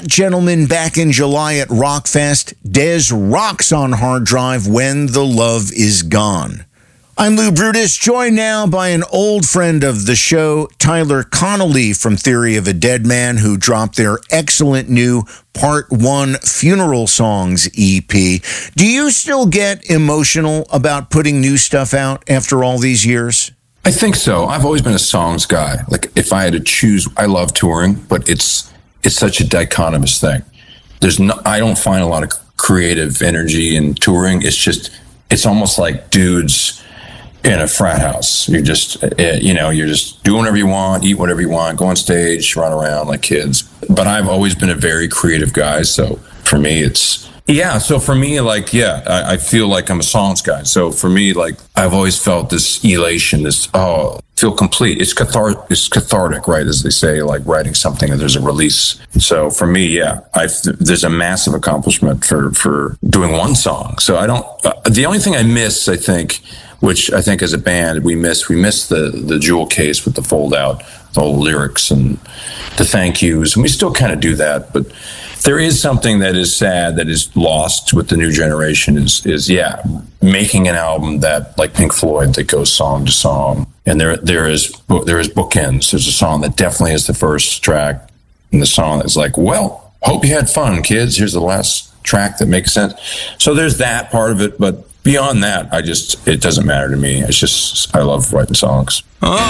Gentlemen, back in July at Rockfest, Dez rocks on hard drive When the Love Is Gone. I'm Lou Brutus, joined now by an old friend of the show, Tyler Connolly from Theory of a Dead Man, who dropped their excellent new Part 1 Funeral Songs EP. Do you still get emotional about putting new stuff out after all these years? I think so. I've always been a songs guy. Like, if I had to choose, I love touring, but it's such a dichotomous thing. I don't find a lot of creative energy in touring. It's almost like dudes in a frat house. You're just doing whatever you want, eat whatever you want, go on stage, run around like kids. But I've always been a very creative guy. So for me, I feel like I'm a songs guy. So for me, like, I've always felt this elation, feel complete. It's cathartic, right? As they say, like writing something and there's a release. So for me, there's a massive accomplishment for doing one song. So the only thing I miss, I think, which I think as a band we miss the jewel case with the fold out, the whole lyrics and the thank yous. And we still kind of do that, but there is something that is sad that is lost with the new generation is making an album that, like Pink Floyd, that goes song to song. And there is bookends. There's a song that definitely is the first track, and the song that's like, well, hope you had fun, kids. Here's the last track that makes sense. So there's that part of it, but beyond that, it doesn't matter to me. I love writing songs. Oh.